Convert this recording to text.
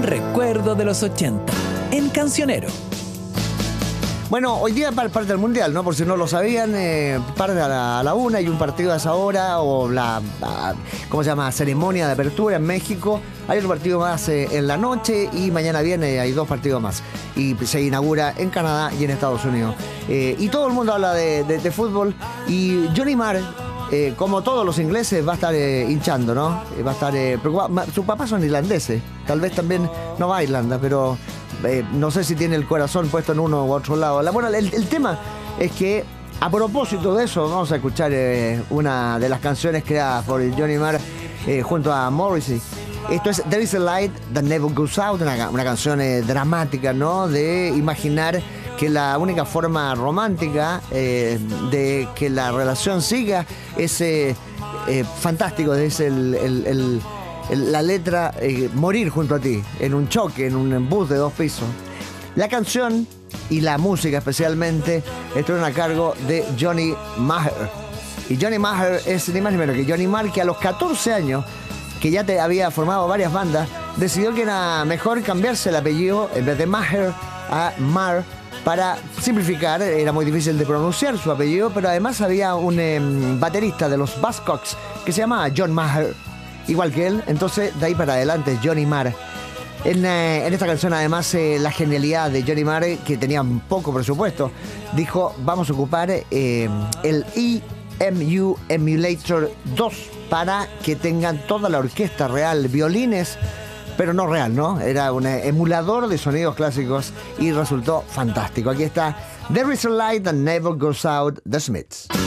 recuerdo de los 80 en Cancionero. Bueno, hoy día parte del Mundial, ¿no? Por si no lo sabían, parte a la 1 y un partido a esa hora, o ¿cómo se llama? Ceremonia de apertura en México. Hay otro partido más en la noche y mañana viene hay 2 partidos más. Y se inaugura en Canadá y en Estados Unidos. Y todo el mundo habla de fútbol. Y Johnny Marr, como todos los ingleses, va a estar hinchando, ¿no? Va a estar preocupado. Sus papás son irlandeses. Tal vez también no va a Irlanda, pero no sé si tiene el corazón puesto en uno u otro lado. Bueno, el tema es que, a propósito de eso, vamos a escuchar una de las canciones creadas por Johnny Marr junto a Morrissey. Esto es There is a Light That Never Goes Out, una canción dramática, ¿no? De imaginar que la única forma romántica de que la relación siga es fantástico, es la letra morir junto a ti, en un choque, en un bus de 2 pisos. La canción y la música especialmente estuvieron a cargo de Johnny Marr. Y Johnny Marr es ni más ni menos que Johnny Marr, que a los 14 años, que ya había formado varias bandas, decidió que era mejor cambiarse el apellido, en vez de Maher a Marr, para simplificar. Era muy difícil de pronunciar su apellido, pero además había un baterista de los Buzzcocks que se llamaba John Maher, igual que él. Entonces, de ahí para adelante, Johnny Marr. En esta canción, además, la genialidad de Johnny Marr, que tenía poco presupuesto, dijo: vamos a ocupar el EMU Emulator 2 para que tengan toda la orquesta real, violines, pero no real, ¿no? Era un emulador de sonidos clásicos y resultó fantástico. Aquí está There is a Light That Never Goes Out, The Smiths.